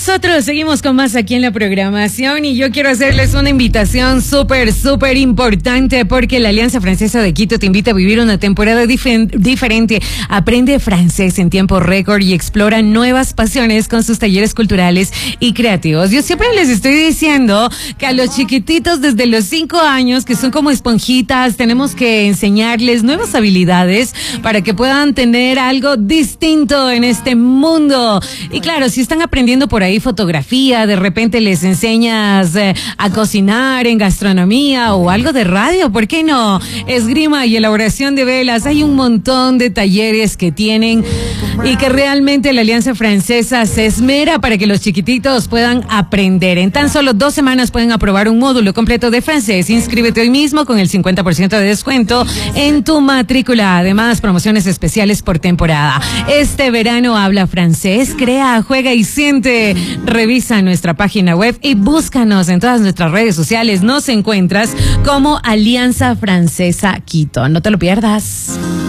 nosotros seguimos con más aquí en la programación y yo quiero hacerles una invitación súper importante porque la Alianza Francesa de Quito te invita a vivir una temporada diferente. Aprende francés en tiempo récord y explora nuevas pasiones con sus talleres culturales y creativos. Yo siempre les estoy diciendo que a los chiquititos desde los 5 años, que son como esponjitas, tenemos que enseñarles nuevas habilidades para que puedan tener algo distinto en este mundo. Y claro, si están aprendiendo por ahí fotografía, de repente les enseñas a cocinar en gastronomía o algo de radio, ¿por qué no? Esgrima y elaboración de velas, hay un montón de talleres que tienen y que realmente la Alianza Francesa se esmera para que los chiquititos puedan aprender. En tan solo 2 semanas pueden aprobar un módulo completo de francés. Inscríbete hoy mismo con el 50% de descuento en tu matrícula. Además, promociones especiales por temporada. Este verano habla francés, crea, juega y siente. Revisa nuestra página web y búscanos en todas nuestras redes sociales. Nos encuentras como Alianza Francesa Quito. No te lo pierdas.